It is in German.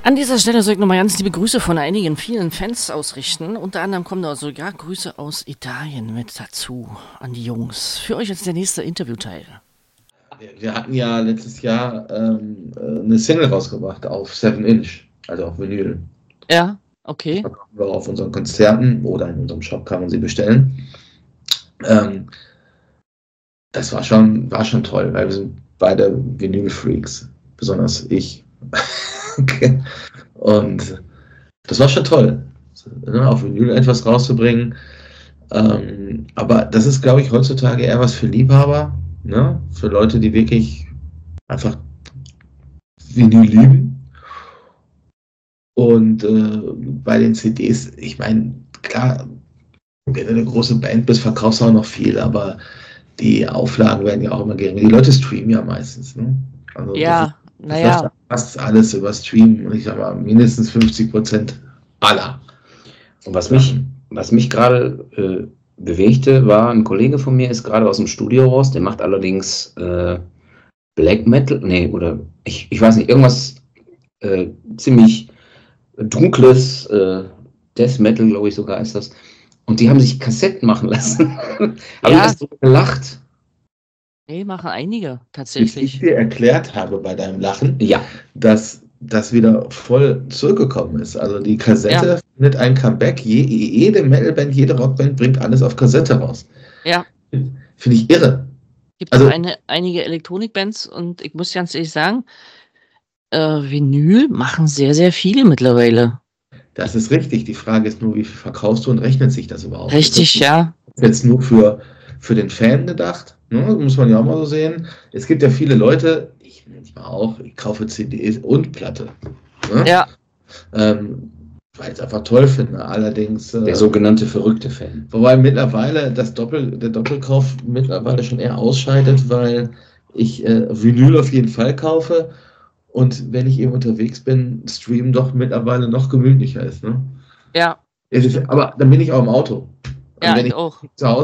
An dieser Stelle soll ich nochmal ganz liebe Grüße von einigen vielen Fans ausrichten. Unter anderem kommen da sogar Grüße aus Italien mit dazu an die Jungs. Für euch jetzt der nächste Interviewteil. Wir hatten ja letztes Jahr eine Single rausgebracht auf 7 Inch, also auf Vinyl. Ja, okay. Auf unseren Konzerten oder in unserem Shop kann man sie bestellen. Das war schon toll, weil wir sind beide Vinyl-Freaks, besonders ich. Und das war schon toll, auf Vinyl etwas rauszubringen. Aber das ist, glaube ich, heutzutage eher was für Liebhaber, ne? Für Leute, die wirklich einfach Vinyl lieben. Und bei den CDs, ich meine, klar, wenn du eine große Band bist, verkaufst du auch noch viel, aber die Auflagen werden ja auch immer geringer. Die Leute streamen ja meistens, ne? Also ja, naja. Fast alles über Stream und ich sag mal mindestens 50% aller. Und was mich gerade bewegte, war, ein Kollege von mir ist gerade aus dem Studio raus, der macht allerdings Black Metal, oder ich weiß nicht, irgendwas ziemlich dunkles, Death Metal, glaube ich sogar ist das. Und die haben sich Kassetten machen lassen. Habe ich erst so gelacht. Nee, machen einige, tatsächlich. Wie ich dir erklärt habe bei deinem Lachen, ja, dass das wieder voll zurückgekommen ist. Also die Kassette findet ein Comeback. Jede Metalband, jede Rockband bringt alles auf Kassette raus. Ja. Finde ich irre. Es gibt auch einige Elektronikbands und ich muss ganz ehrlich sagen, Vinyl machen sehr, sehr viele mittlerweile. Das ist richtig. Die Frage ist nur, wie viel verkaufst du und rechnet sich das überhaupt? Richtig, ja. Ist jetzt nur für den Fan gedacht, ne? Muss man ja auch mal so sehen. Es gibt ja viele Leute, ich manchmal auch, ich kaufe CDs und Platte. Ne? Ja. Weil ich es einfach toll finde. Allerdings. Der sogenannte verrückte Fan. Wobei mittlerweile der Doppelkauf mittlerweile schon eher ausscheidet, weil ich Vinyl auf jeden Fall kaufe. Und wenn ich eben unterwegs bin, Stream doch mittlerweile noch gemütlicher ist. Ne? Ja. Aber dann bin ich auch im Auto. Ja, wenn ich auch. Zu Hause